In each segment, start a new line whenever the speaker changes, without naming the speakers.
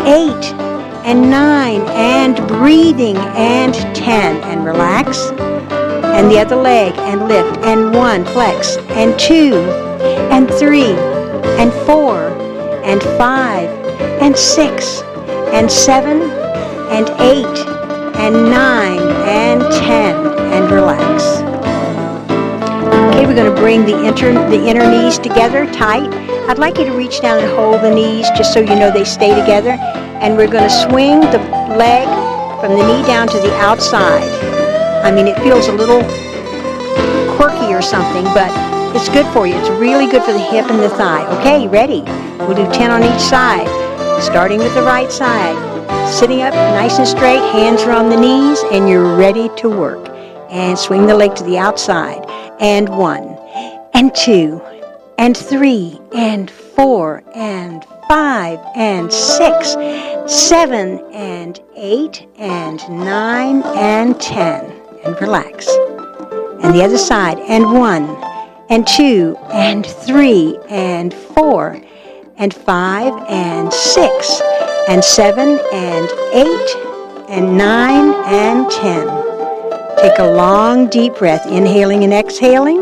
8 and 9 and breathing and 10 and relax. And the other leg and lift and 1, flex and 2 and 3 and 4 and 5 and 6 and 7 and 8 and 9 and 10 and relax. Okay, we're going to bring the inner knees together tight. I'd like you to reach down and hold the knees just so you know they stay together. And we're going to swing the leg from the knee down to the outside. I mean, it feels a little quirky or something, but it's good for you. It's really good for the hip and the thigh. Okay, ready? We'll do 10 on each side. Starting with the right side. Sitting up nice and straight, hands are on the knees, and you're ready to work. And swing the leg to the outside. And 1, and 2, and 3, and 4, and 5, and 6, 7, and 8, and 9, and 10. And relax. And the other side. And 1, and 2, and 3, and 4, and 5, and 6, and 7, and 8, and 9, and 10. Take a long, deep breath, inhaling and exhaling.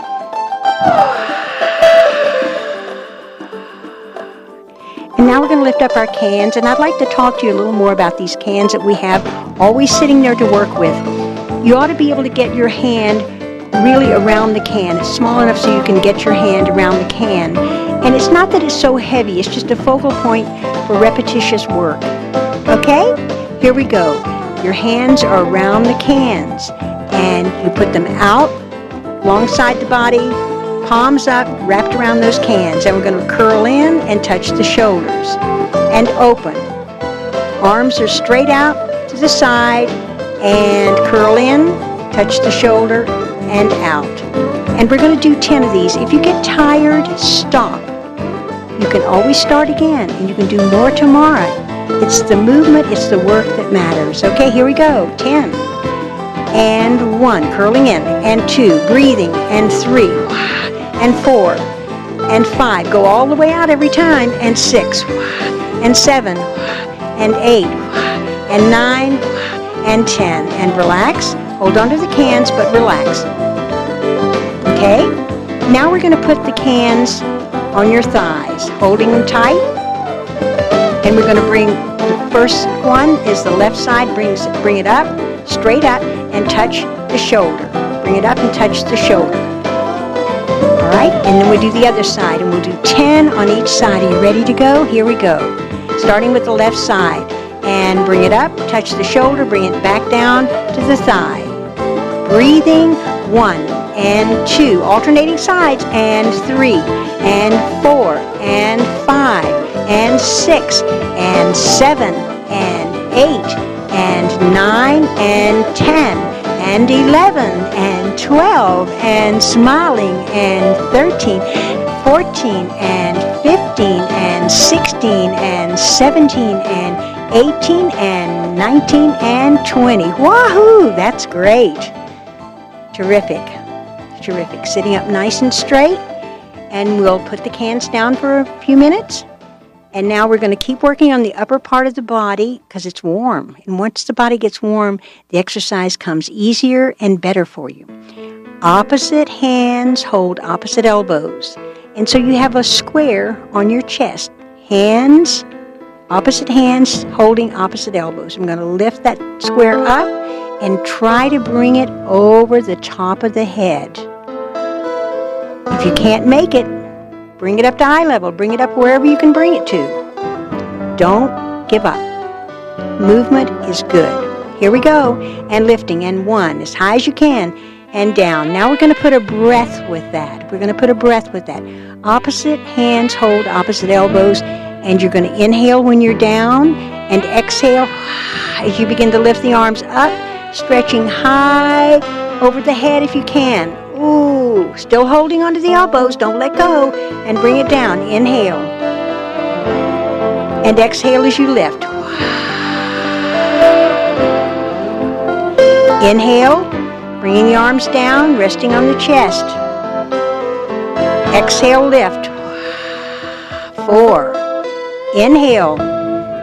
And now we're going to lift up our cans, and I'd like to talk to you a little more about these cans that we have always sitting there to work with. You ought to be able to get your hand really around the can. It's small enough so you can get your hand around the can. And it's not that it's so heavy, it's just a focal point for repetitious work. Okay? Here we go. Your hands are around the cans, and you put them out alongside the body, palms up, wrapped around those cans. And we're going to curl in and touch the shoulders and open. Arms are straight out to the side and curl in, touch the shoulder and out. And we're going to do 10 of these. If you get tired, stop. You can always start again, and you can do more tomorrow. It's the movement, it's the work that matters. Okay, here we go. 10. And 1, curling in. And 2, breathing. And 3. And 4. And 5. Go all the way out every time. And 6. And 7. And 8. And 9. And 10. And relax. Hold on to the cans, but relax. Okay? Now we're going to put the cans on your thighs, holding them tight. And we're going to bring, the first one is the left side, bring it up, straight up, and touch the shoulder. Bring it up and touch the shoulder. All right, and then we do the other side, and we'll do 10 on each side. Are you ready to go? Here we go. Starting with the left side, and bring it up, touch the shoulder, bring it back down to the thigh. Breathing, 1 and 2, alternating sides, and 3 and 4 and 5 and 6 and 7 and 8 and 9 and 10 and 11 and 12 and smiling and 13, 14 and 15 and 16 and 17 and 18 and 19 and 20. Wahoo! That's great. Terrific. Terrific. Sitting up nice and straight. And we'll put the cans down for a few minutes. And now we're going to keep working on the upper part of the body because it's warm. And once the body gets warm, the exercise comes easier and better for you. Opposite hands hold opposite elbows. And so you have a square on your chest. Hands, opposite hands holding opposite elbows. I'm going to lift that square up and try to bring it over the top of the head. If you can't make it, bring it up to eye level. Bring it up wherever you can bring it to. Don't give up. Movement is good. Here we go. And lifting. And 1, as high as you can. And down. Now we're going to put a breath with that. We're going to put a breath with that. Opposite hands hold opposite elbows. And you're going to inhale when you're down. And exhale as you begin to lift the arms up. Stretching high over the head if you can. Ooh, still holding onto the elbows. Don't let go. And bring it down. Inhale. And exhale as you lift. Inhale. Bringing the arms down, resting on the chest. Exhale, lift. 4. Inhale.